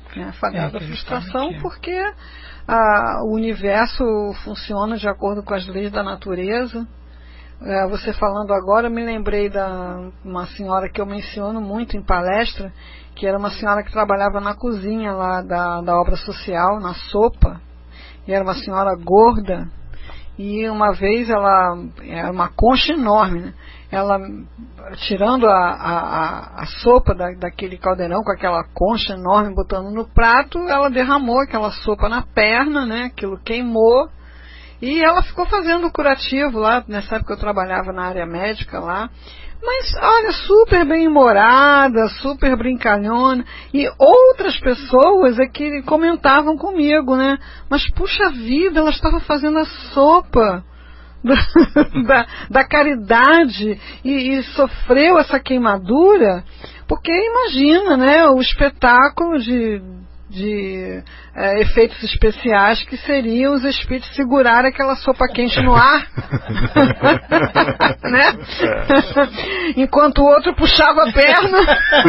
Fadada à frustração, porque o universo funciona de acordo com as leis da natureza. Você falando agora, me lembrei uma senhora que eu menciono muito em palestra, que era uma senhora que trabalhava na cozinha lá da obra social, na sopa, e era uma senhora gorda, e uma vez ela era uma concha enorme, né? Ela, tirando a sopa daquele caldeirão com aquela concha enorme, botando no prato, ela derramou aquela sopa na perna, né? Aquilo queimou, e ela ficou fazendo o curativo lá. Nessa época eu trabalhava na área médica lá, mas olha, super bem-humorada, super brincalhona, e outras pessoas que comentavam comigo, né? Mas puxa vida, ela estava fazendo a sopa da caridade e sofreu essa queimadura, porque imagina, né, o espetáculo de efeitos especiais que seriam os espíritos segurarem aquela sopa quente no ar, né? Enquanto o outro puxava a perna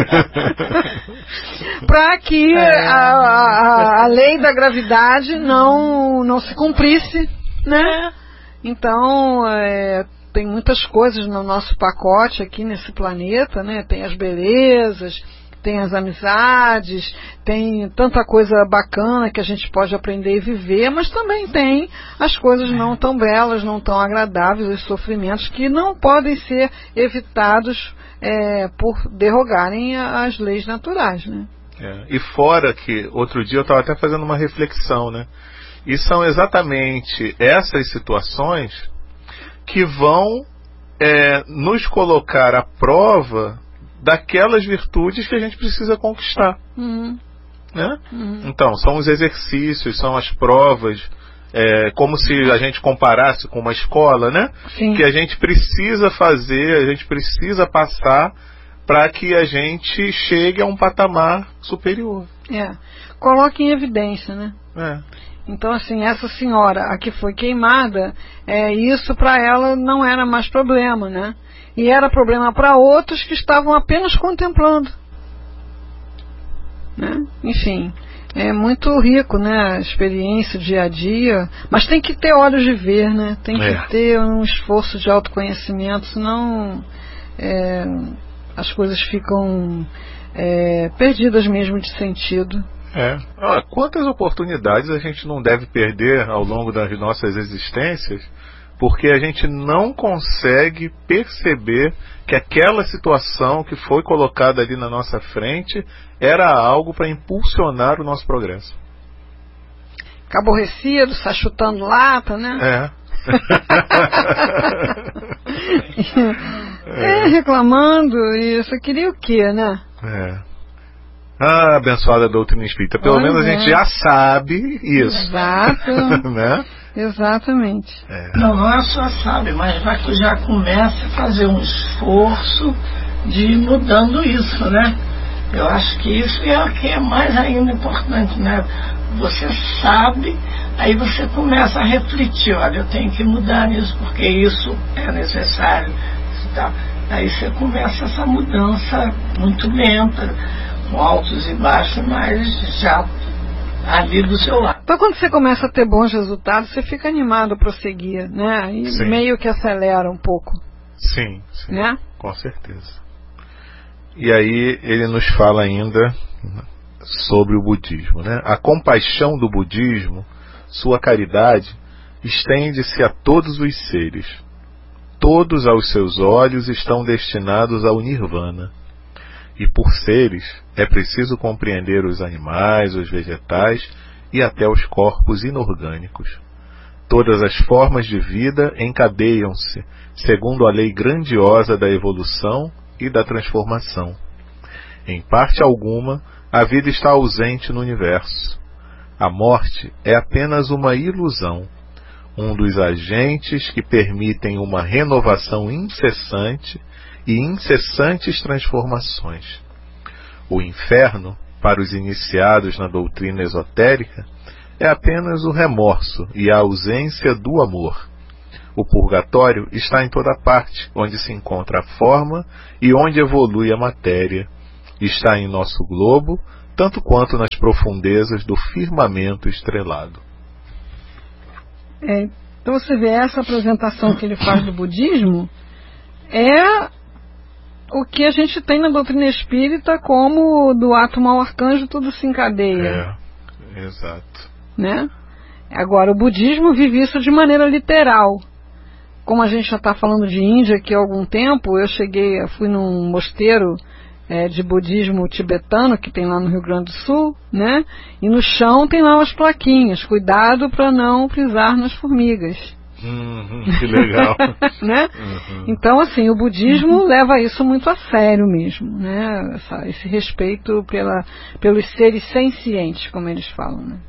para que a lei da gravidade não se cumprisse, né? Então, tem muitas coisas no nosso pacote aqui nesse planeta, né? Tem as belezas, tem as amizades, tem tanta coisa bacana que a gente pode aprender e viver, mas também tem as coisas não tão belas, não tão agradáveis, os sofrimentos que não podem ser evitados por derrogarem as leis naturais, né? E fora que, outro dia eu estava até fazendo uma reflexão, né? E são exatamente essas situações que vão nos colocar à prova daquelas virtudes que a gente precisa conquistar. Né? Então, são os exercícios, são as provas, como se a gente comparasse com uma escola, né? Sim. Que a gente precisa fazer, a gente precisa passar para que a gente chegue a um patamar superior. Coloque em evidência, né? Então, assim, essa senhora a que foi queimada, isso para ela não era mais problema, né? E era problema para outros que estavam apenas contemplando, né? Enfim, é muito rico, né, a experiência, o dia a dia, mas tem que ter olhos de ver, né? Tem que ter um esforço de autoconhecimento, senão as coisas ficam perdidas mesmo de sentido. Quantas oportunidades a gente não deve perder ao longo das nossas existências porque a gente não consegue perceber que aquela situação que foi colocada ali na nossa frente era algo para impulsionar o nosso progresso. Ficar aborrecido, está chutando lata, né? Reclamando, e você queria o quê, né? Abençoada doutrina espírita. Pelo menos a gente já sabe isso. Exato. Né? Exatamente. Não é só sabe, mas já começa a fazer um esforço de ir mudando isso, né? Eu acho que isso é o que é mais ainda importante, né? Você sabe, aí você começa a refletir, olha, eu tenho que mudar nisso porque isso é necessário. Tá? Aí você começa essa mudança muito lenta, com altos e baixos, mas já ali do seu lado. Então, quando você começa a ter bons resultados, você fica animado a prosseguir, né? E meio que acelera um pouco. Sim, né? Com certeza. E aí ele nos fala ainda sobre o budismo, né? A compaixão do budismo, sua caridade, estende-se a todos os seres. Todos aos seus olhos estão destinados ao nirvana. E por seres, é preciso compreender os animais, os vegetais e até os corpos inorgânicos. Todas as formas de vida encadeiam-se, segundo a lei grandiosa da evolução e da transformação. Em parte alguma, a vida está ausente no universo. A morte é apenas uma ilusão, um dos agentes que permitem uma renovação incessante e incessantes transformações. O inferno, para os iniciados na doutrina esotérica, é apenas o remorso e a ausência do amor. O purgatório está em toda parte, onde se encontra a forma e onde evolui a matéria. Está em nosso globo, tanto quanto nas profundezas do firmamento estrelado. Então você vê, essa apresentação que ele faz do budismo é o que a gente tem na doutrina espírita, como do átomo ao arcanjo tudo se encadeia. Exato. Né? Agora, o budismo vive isso de maneira literal. Como a gente já está falando de Índia aqui há algum tempo, eu fui num mosteiro de budismo tibetano que tem lá no Rio Grande do Sul, né? E no chão tem lá as plaquinhas: cuidado para não pisar nas formigas. Que legal. Né? Então, assim, o budismo leva isso muito a sério mesmo, né? Esse respeito pelos seres sencientes, como eles falam, né?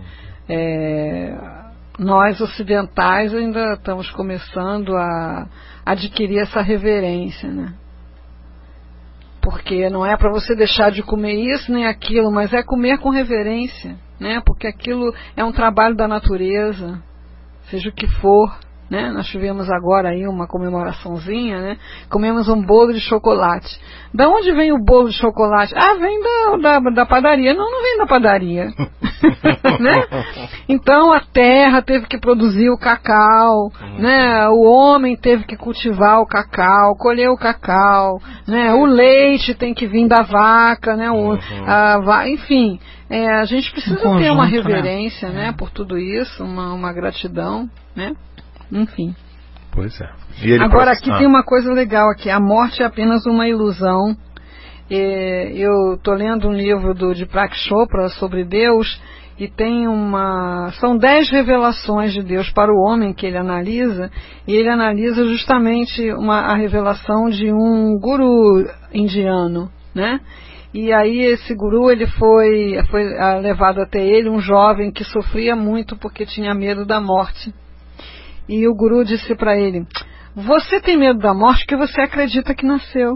Nós ocidentais ainda estamos começando a adquirir essa reverência, né? Porque não é para você deixar de comer isso nem aquilo, mas é comer com reverência, né? Porque aquilo é um trabalho da natureza, seja o que for, né? Nós tivemos agora aí uma comemoraçõezinha, né? Comemos um bolo de chocolate. Da onde vem o bolo de chocolate? Vem da padaria. Não vem da padaria. Né? Então a terra teve que produzir o cacau, né? O homem teve que cultivar o cacau, colher o cacau, né? O leite tem que vir da vaca, né? Enfim, a gente precisa ter uma reverência, né? Por tudo isso, uma gratidão, né? Enfim. Pois é. Agora aqui tem uma coisa legal aqui: a morte é apenas uma ilusão. Eu estou lendo um livro do Deepak Chopra sobre Deus, e são 10 revelações de Deus para o homem que ele analisa, e ele analisa justamente a revelação de um guru indiano, né? E aí esse guru, ele foi levado até ele um jovem que sofria muito porque tinha medo da morte. E o guru disse para ele: você tem medo da morte porque você acredita que nasceu.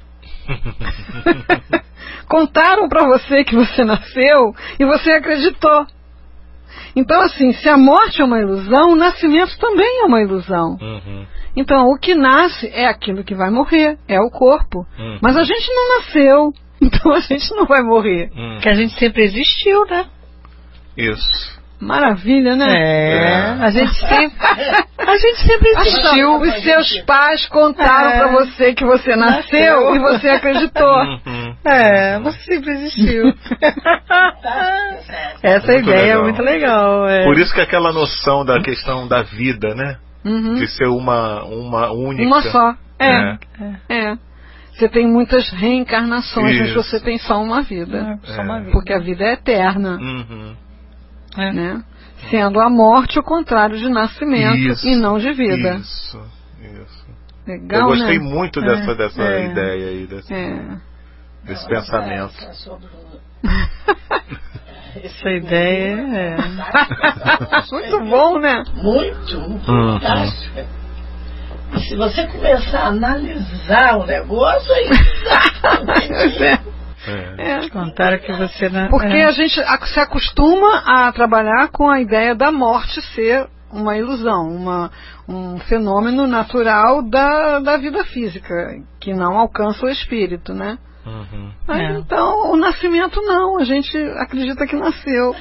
Contaram para você que você nasceu e você acreditou. Então, assim, se a morte é uma ilusão, o nascimento também é uma ilusão. Então, o que nasce é aquilo que vai morrer, é o corpo. Mas a gente não nasceu, então a gente não vai morrer. Porque a gente sempre existiu, né? Isso. Maravilha, né? A gente sempre existiu. Os seus pais contaram pra você que você nasceu e você acreditou. Você sempre existiu. Essa ideia é muito legal. Por isso que aquela noção da questão da vida, né? De ser uma única. Uma só. Você tem muitas reencarnações, mas você tem só uma vida. Só uma vida. Porque a vida é eterna. Né? Sendo a morte o contrário de nascimento e não de vida. Isso. Legal, eu gostei, né? muito dessa ideia aí, desse pensamento. Essa ideia muito bom, né? Muito fantástico. E se você começar a analisar o negócio, aí contaram que você não... Porque a gente se acostuma a trabalhar com a ideia da morte ser uma ilusão, um fenômeno natural da vida física, que não alcança o espírito, né? Então, o nascimento não, a gente acredita que nasceu.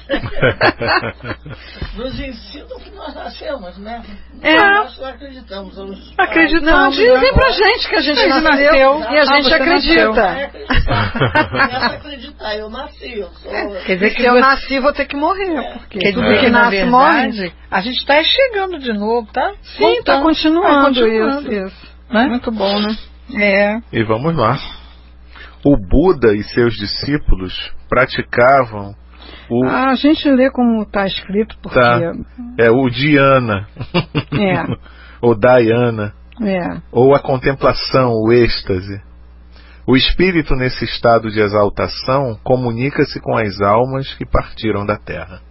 Nos ensinam que nós nascemos, né? Nós acreditamos. Não, dizem pra gente que a gente nasceu e a gente acredita. Começa a acreditar, eu nasci, eu sou... Quer dizer que se eu nasci, vou ter que morrer, porque quer tudo dizer que nasce verdade, morre. A gente está chegando de novo, tá? Sim, está continuando. Isso. Né? Muito bom, né? E vamos lá. O Buda e seus discípulos praticavam a gente lê como está escrito, porque... o dhyana. Ou dhyana. Ou a contemplação, o êxtase. O espírito nesse estado de exaltação comunica-se com as almas que partiram da Terra.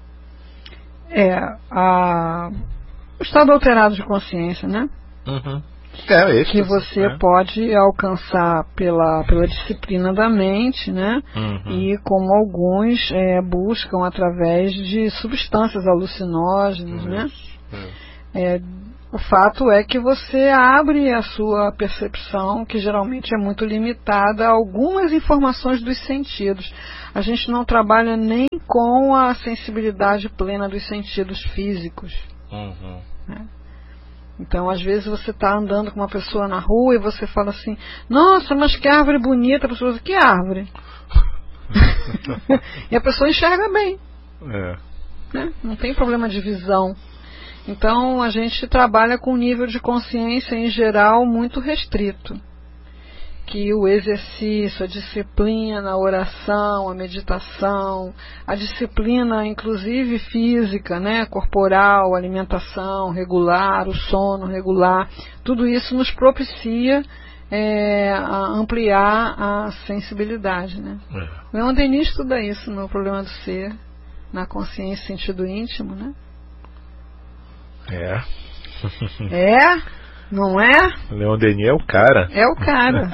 O estado alterado de consciência, né? Que você pode alcançar pela disciplina da mente, né? E como alguns buscam através de substâncias alucinógenas, né? O fato é que você abre a sua percepção, que geralmente é muito limitada a algumas informações dos sentidos. A gente não trabalha nem com a sensibilidade plena dos sentidos físicos. Uhum. Né? Então, às vezes você está andando com uma pessoa na rua e você fala assim, nossa, mas que árvore bonita. A pessoa diz, que árvore? E a pessoa enxerga bem. Né? Não tem problema de visão. Então, a gente trabalha com um nível de consciência, em geral, muito restrito. Que o exercício, a disciplina, a oração, a meditação, a disciplina, inclusive física, né, corporal, alimentação regular, o sono regular, tudo isso nos propicia a ampliar a sensibilidade. Né? O Leon Denis estuda isso no Problema do Ser, na consciência sentido íntimo, né? Não é? Leon Denis é o cara. É o cara.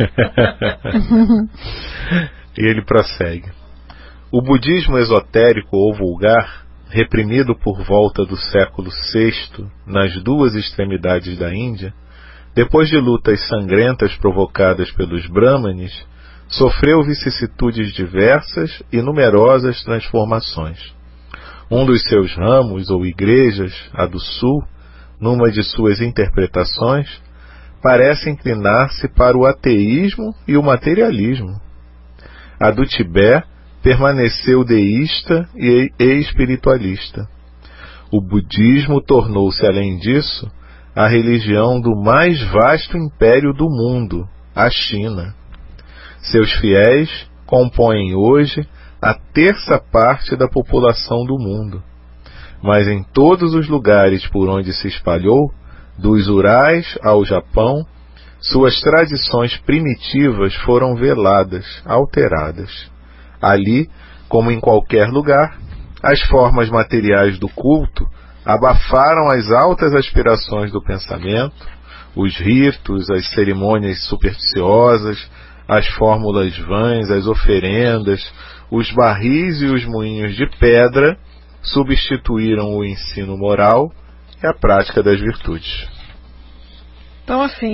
E ele prossegue. O budismo esotérico ou vulgar, reprimido por volta do século VI nas duas extremidades da Índia, depois de lutas sangrentas provocadas pelos brahmanes, sofreu vicissitudes diversas e numerosas transformações. Um dos seus ramos ou igrejas, a do Sul, numa de suas interpretações, parece inclinar-se para o ateísmo e o materialismo. A do Tibete permaneceu deísta e espiritualista. O budismo tornou-se, além disso, a religião do mais vasto império do mundo, a China. Seus fiéis compõem hoje a terça parte da população do mundo. Mas em todos os lugares por onde se espalhou, dos Urais ao Japão, suas tradições primitivas foram veladas, alteradas. Ali, como em qualquer lugar, as formas materiais do culto abafaram as altas aspirações do pensamento, os ritos, as cerimônias supersticiosas, as fórmulas vãs, as oferendas, os barris e os moinhos de pedra substituíram o ensino moral e a prática das virtudes. Então, assim,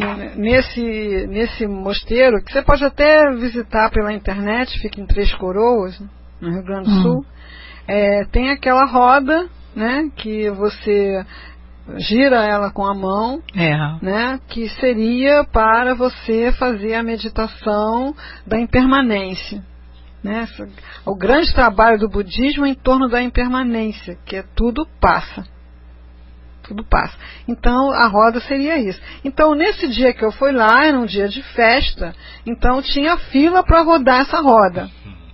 nesse mosteiro, que você pode até visitar pela internet, fica em Três Coroas, no Rio Grande do Sul, tem aquela roda, né, que você gira ela com a mão, né, que seria para você fazer a meditação da impermanência. Né? O grande trabalho do budismo é em torno da impermanência, que é tudo passa. Tudo passa. Então a roda seria isso. Então nesse dia que eu fui lá, era um dia de festa, então tinha fila para rodar essa roda.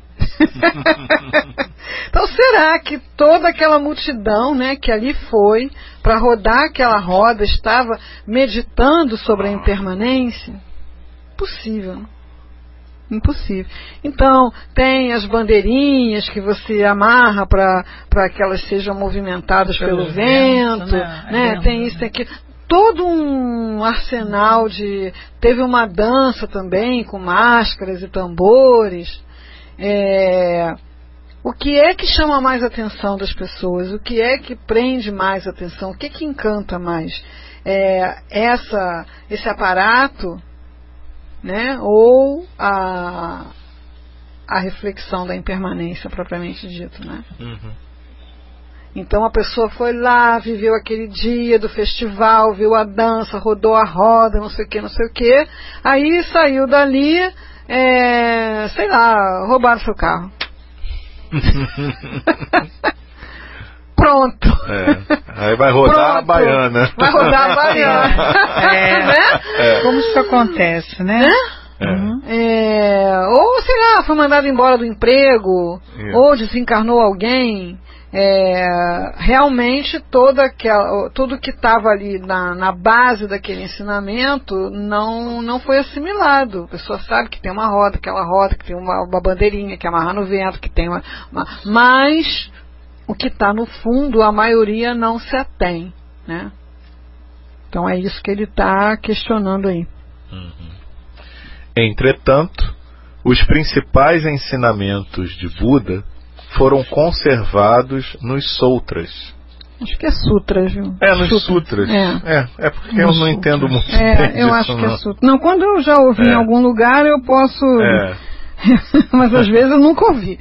Então será que toda aquela multidão, né, que ali foi para rodar aquela roda estava meditando sobre a impermanência? Possível. Impossível. Então, tem as bandeirinhas que você amarra para que elas sejam movimentadas pelo vento, né? Tem isso, tem aquilo. Todo um arsenal de... Teve uma dança também com máscaras e tambores. O que é que chama mais a atenção das pessoas? O que é que prende mais a atenção? O que é que encanta mais? Esse aparato, né? Ou a reflexão da impermanência propriamente dito, né? Então a pessoa foi lá, viveu aquele dia do festival, viu a dança, rodou a roda, não sei o que, aí saiu dali, sei lá, roubaram seu carro. Pronto. Aí vai rodar a baiana. Vai rodar a baiana. Né? Como isso acontece, né? Ou, sei lá, foi mandado embora do emprego, ou desencarnou alguém. Realmente tudo que estava ali na base daquele ensinamento não foi assimilado. A pessoa sabe que tem uma roda, que tem uma bandeirinha que amarra no vento, que tem mas o que está no fundo, a maioria não se atém, né? Então é isso que ele está questionando aí. Entretanto, os principais ensinamentos de Buda foram conservados nos Sutras, Acho que é sutras, viu? Nos sutras. É porque eu não entendo muito bem eu acho que é sutra. Não, quando eu já ouvi em algum lugar, eu posso... Mas às vezes eu nunca ouvi.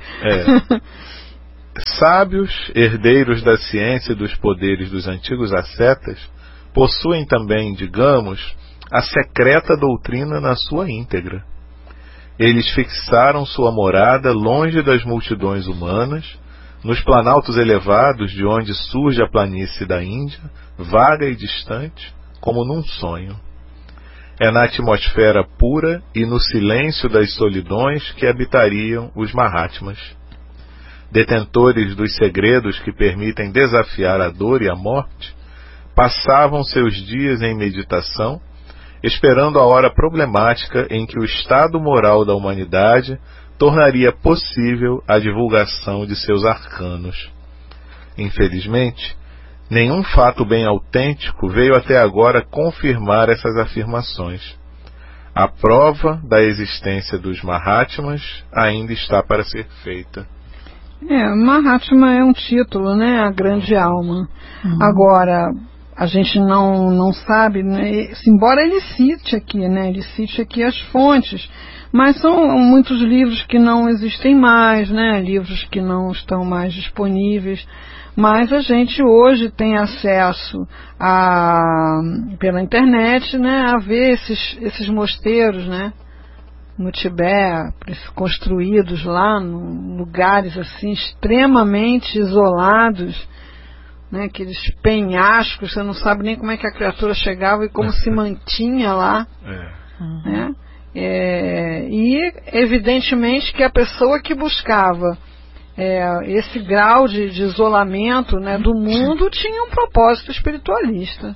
Sábios, herdeiros da ciência e dos poderes dos antigos ascetas, possuem também, digamos, a secreta doutrina na sua íntegra. Eles fixaram sua morada longe das multidões humanas, nos planaltos elevados de onde surge a planície da Índia, vaga e distante, como num sonho. É na atmosfera pura e no silêncio das solidões que habitariam os Mahatmas. Detentores dos segredos que permitem desafiar a dor e a morte, passavam seus dias em meditação, esperando a hora problemática em que o estado moral da humanidade tornaria possível a divulgação de seus arcanos. Infelizmente, nenhum fato bem autêntico veio até agora confirmar essas afirmações. A prova da existência dos Mahatmas ainda está para ser feita. Mahatma é um título, né? A grande alma. Agora, a gente não sabe, né? Embora ele cite aqui, né? Ele cite aqui as fontes, mas são muitos livros que não existem mais, né? Livros que não estão mais disponíveis. Mas a gente hoje tem acesso pela internet, né? A ver esses mosteiros, né? No Tibete, construídos lá, em lugares assim extremamente isolados, né, aqueles penhascos, você não sabe nem como é que a criatura chegava e como se mantinha lá. Né? E evidentemente que a pessoa que buscava esse grau de isolamento, né, do mundo tinha um propósito espiritualista.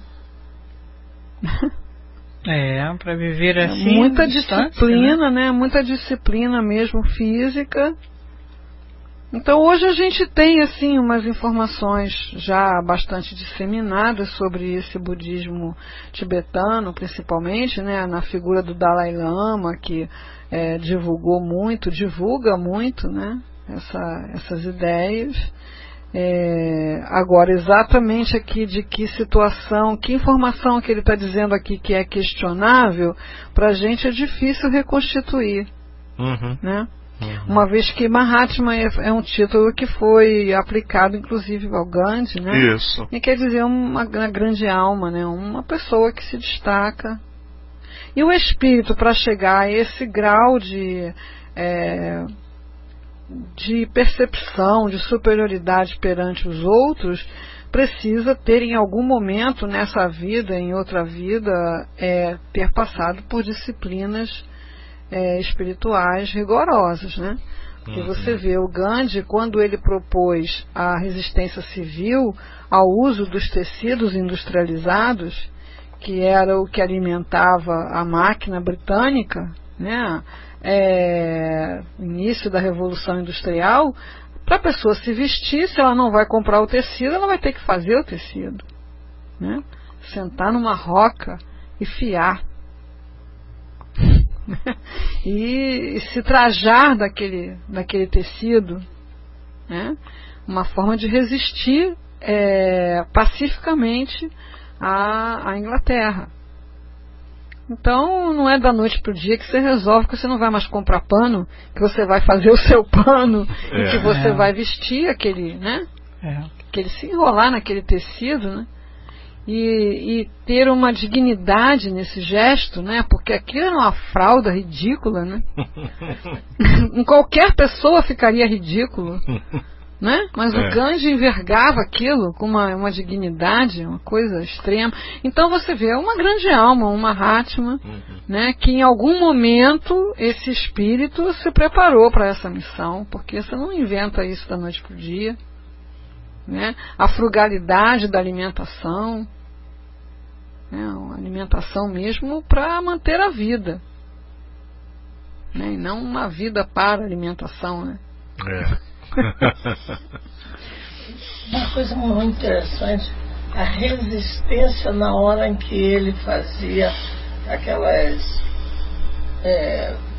Para viver assim. Muita disciplina, né? Muita disciplina mesmo física. Então hoje a gente tem assim umas informações já bastante disseminadas sobre esse budismo tibetano, principalmente, né? Na figura do Dalai Lama, que divulga muito, né? Essas ideias. Agora, exatamente aqui de que situação, que informação que ele está dizendo aqui que é questionável, para a gente é difícil reconstituir, né? Uma vez que Mahatma é um título que foi aplicado inclusive ao Gandhi, né? Isso. E quer dizer uma grande alma, né? Uma pessoa que se destaca. E o espírito, para chegar a esse grau de percepção, de superioridade perante os outros, precisa ter em algum momento nessa vida, em outra vida, ter passado por disciplinas espirituais rigorosas, né? Porque você vê o Gandhi, quando ele propôs a resistência civil ao uso dos tecidos industrializados, que era o que alimentava a máquina britânica, né? Início da Revolução Industrial, para a pessoa se vestir, se ela não vai comprar o tecido, ela vai ter que fazer o tecido, né? Sentar numa roca e fiar e se trajar daquele tecido, né? Uma forma de resistir pacificamente à Inglaterra. Então não é da noite para o dia que você resolve que você não vai mais comprar pano, que você vai fazer o seu pano e que você vai vestir aquele, né? Que ele se enrolar naquele tecido, né? E ter uma dignidade nesse gesto, né? Porque aquilo é uma fralda ridícula, né? Em qualquer pessoa ficaria ridículo, né? Mas o Gandhi envergava aquilo com uma dignidade, uma coisa extrema. Então você vê, é uma grande alma, uma Mahatma, né? Que em algum momento esse espírito se preparou para essa missão, porque você não inventa isso da noite para o dia, né? A frugalidade da alimentação, né? Uma alimentação mesmo para manter a vida, né? E não uma vida para alimentação, né? Uma coisa muito interessante, a resistência na hora em que ele fazia aquelas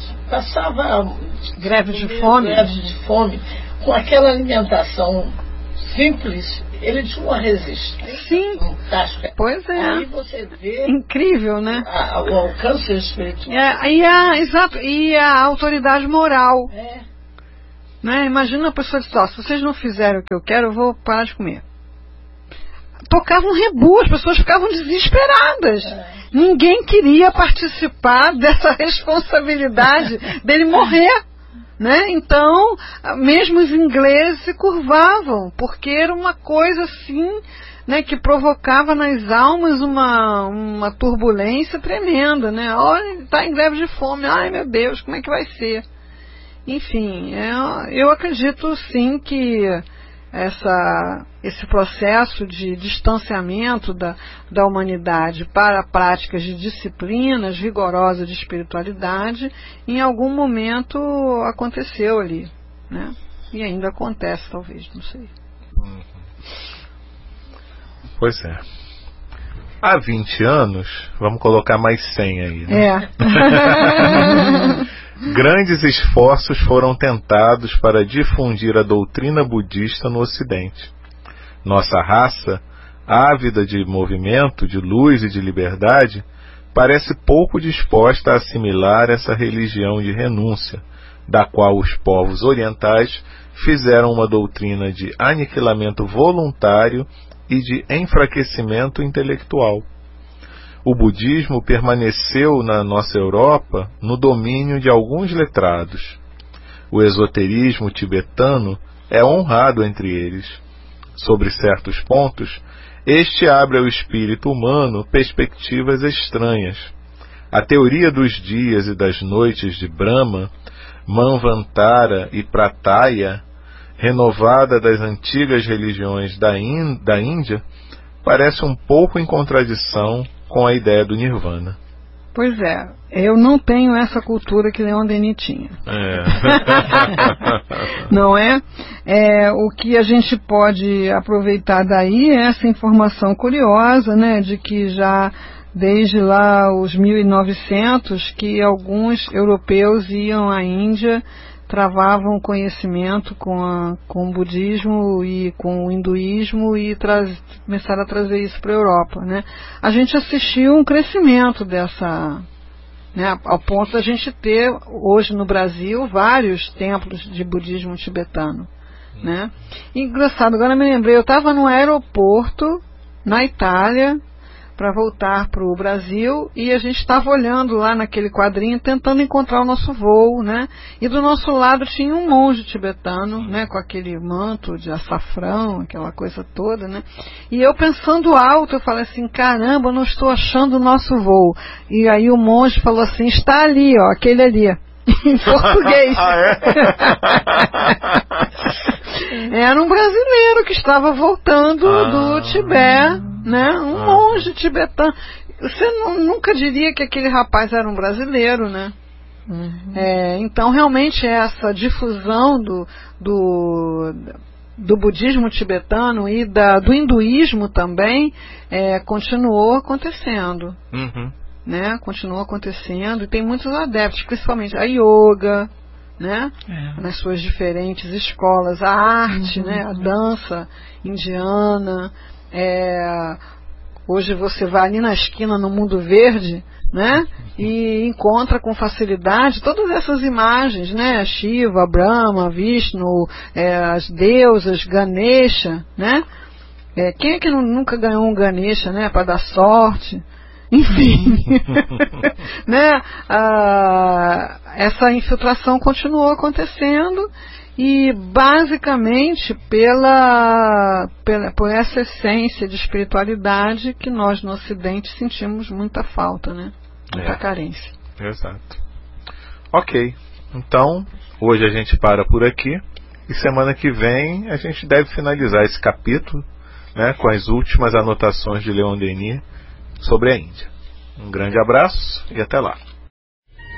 passava greve de fome, com aquela alimentação simples, ele tinha uma resistência. Sim. Fantástica. Pois é. Aí você vê incrível, né? O alcance espiritual. Exato. E a autoridade moral. É. Né? Imagina a pessoa dizer, se vocês não fizerem o que eu quero, eu vou parar de comer. Tocava um rebu, as pessoas ficavam desesperadas. Ninguém queria participar dessa responsabilidade dele morrer. Né? Então, mesmo os ingleses se curvavam, porque era uma coisa assim, né, que provocava nas almas uma turbulência tremenda. Né? Olha, está em greve de fome, ai meu Deus, como é que vai ser? Enfim, eu acredito sim que esse processo de distanciamento da humanidade para práticas de disciplinas rigorosas de espiritualidade, em algum momento aconteceu ali, né? E ainda acontece, talvez, não sei. Pois é. Há 20 anos, vamos colocar mais 100 aí, né? Grandes esforços foram tentados para difundir a doutrina budista no Ocidente. Nossa raça, ávida de movimento, de luz e de liberdade, parece pouco disposta a assimilar essa religião de renúncia, da qual os povos orientais fizeram uma doutrina de aniquilamento voluntário e de enfraquecimento intelectual. O budismo permaneceu na nossa Europa no domínio de alguns letrados. O esoterismo tibetano é honrado entre eles. Sobre certos pontos, este abre ao espírito humano perspectivas estranhas. A teoria dos dias e das noites de Brahma, Manvantara e Prataya, renovada das antigas religiões da Índia, parece um pouco em contradição com a ideia do Nirvana. Pois é, eu não tenho essa cultura que Leon Denis tinha. Não é? O que a gente pode aproveitar daí é essa informação curiosa, né, de que já desde lá os 1900 que alguns europeus iam à Índia, travavam conhecimento com o budismo e com o hinduísmo e começaram a trazer isso para a Europa, né? A gente assistiu um crescimento dessa, né, ao ponto da gente ter hoje no Brasil vários templos de budismo tibetano, né? E, engraçado, agora me lembrei, eu estava no aeroporto na Itália para voltar para o Brasil e a gente estava olhando lá naquele quadrinho tentando encontrar o nosso voo, né? E do nosso lado tinha um monge tibetano, né? Com aquele manto de açafrão, aquela coisa toda, né? E eu pensando alto, eu falei assim, caramba, eu não estou achando o nosso voo. E aí o monge falou assim, está ali, ó, aquele ali. Em português. Era um brasileiro que estava voltando do Tibete, né? Um monge tibetano. Você nunca diria que aquele rapaz era um brasileiro, né? Então realmente essa difusão do budismo tibetano e do hinduísmo também continuou acontecendo. Né? Continuou acontecendo e tem muitos adeptos, principalmente a yoga, né? Nas suas diferentes escolas, a arte, né? A dança indiana. Hoje você vai ali na esquina no Mundo Verde, né? E encontra com facilidade todas essas imagens, né? Shiva, Brahma, Vishnu, as deusas, Ganesha, né? Quem é que nunca ganhou um Ganesha, né? Para dar sorte? Enfim, né? Essa infiltração continuou acontecendo e basicamente por essa essência de espiritualidade que nós no Ocidente sentimos muita falta, né? Muita carência. Exato. Ok, então hoje a gente para por aqui e semana que vem a gente deve finalizar esse capítulo, né, com as últimas anotações de Leon Denis sobre a Índia. Um grande abraço e até lá.